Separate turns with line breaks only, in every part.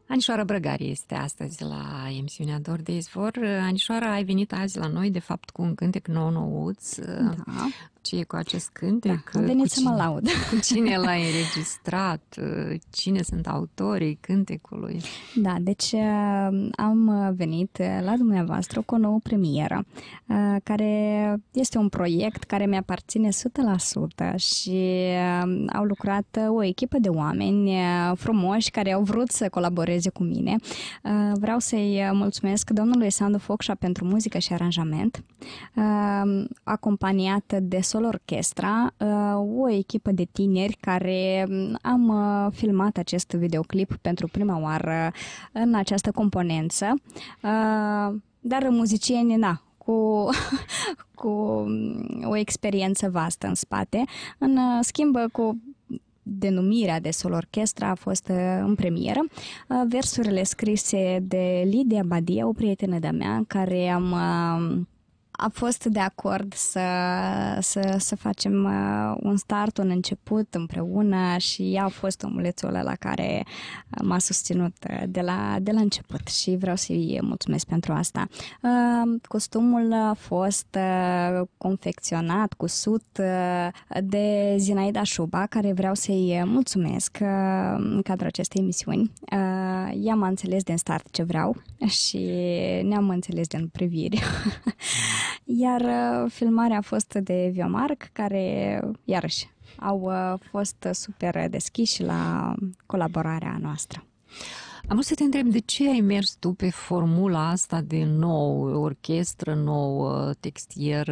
Anișoara Brăgari este astăzi la emisiunea Dor de Izvor. Anișoara, ai venit azi la noi, de fapt, cu un cântec nou-nouț.
Da.
Ce e cu acest cântec?
Da, am venit să mă laud.
Cu cine l-ai înregistrat? Cine sunt autorii cântecului?
Da, deci am venit la dumneavoastră cu o nouă premieră, care este un proiect care mi-aparține 100% și au lucrat o echipă de oameni frumoși care au vrut să colaboreze cu mine. Vreau să-i mulțumesc domnului Sandu Focșa pentru muzică și aranjament, acompaniată de Sol Orchestra, o echipă de tineri care am filmat acest videoclip pentru prima oară în această componență, dar muzicieni, cu o experiență vastă în spate. În schimb, cu denumirea de Sol Orchestra a fost în premieră. Versurile scrise de Lidia Badia, o prietenă de-a mea, care a fost de acord să facem un start, un început împreună și ea a fost omulețul ăla care m-a susținut de la început și vreau să-i mulțumesc pentru asta. Costumul a fost confecționat, cusut de Zinaida Șuba, care vreau să-i mulțumesc în cadrul acestei emisiuni. Ea m-a înțeles din start ce vreau și ne-am înțeles din priviri. Iar filmarea a fost de Viomarc, care, iarăși, au fost super deschiși la colaborarea noastră.
Am vrut să te întreb de ce ai mers tu pe formula asta de nou orchestră, nou textier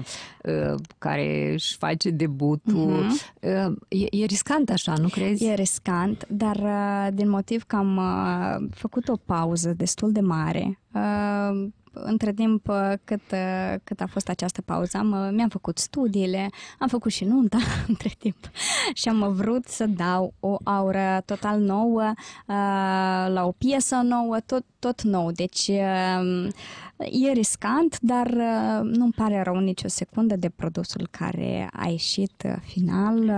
care își face debutul. E riscant așa, nu crezi?
E riscant, dar din motiv că am făcut o pauză destul de mare, între timp cât a fost această pauză, mi-am făcut studiile, am făcut și nunta între timp și am vrut să dau o aură total nouă la o piesă nouă, tot nou. Deci e riscant, dar nu-mi pare rău nicio secundă de produsul care a ieșit final.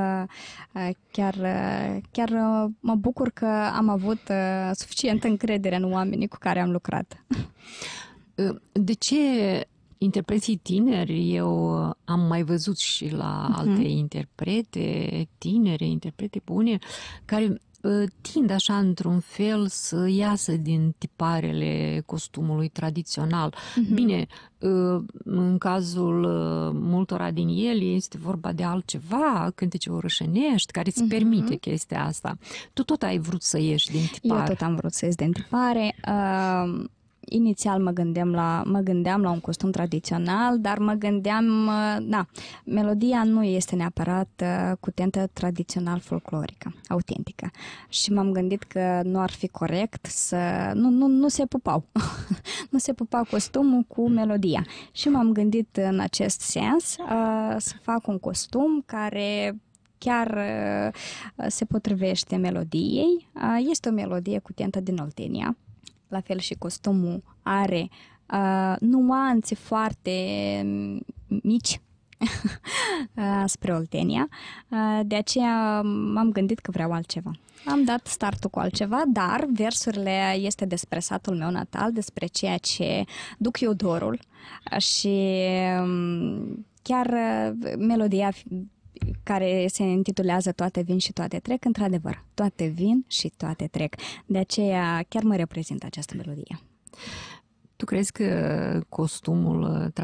Chiar mă bucur că am avut suficientă încredere în oamenii cu care am lucrat.
De ce interpreții tineri, eu am mai văzut și la alte interprete tinere, interprete bune, care tind așa într-un fel să iasă din tiparele costumului tradițional. Bine, în cazul multora din ele este vorba de altceva, cântece orășenești, care îți permite chestia asta. Tu tot ai vrut să ieși din tipar.
Eu tot am vrut să ies din tipare. Inițial mă gândeam la un costum tradițional, dar mă gândeam, melodia nu este neapărat cu tentă tradițional folclorică, autentică. Și m-am gândit că nu ar fi corect să... Nu se pupau. Nu se pupau costumul cu melodia. Și m-am gândit în acest sens să fac un costum care chiar se potrivește melodiei. Este o melodie cu tentă din Oltenia. La fel și costumul are nuanțe foarte mici spre Oltenia. De aceea m-am gândit că vreau altceva. Am dat startul cu altceva, dar versurile este despre satul meu natal, despre ceea ce duc eu dorul și chiar melodia care se intitulează Toate vin și toate trec, într-adevăr, toate vin și toate trec. De aceea chiar mă reprezintă această melodie.
Tu crezi că costumul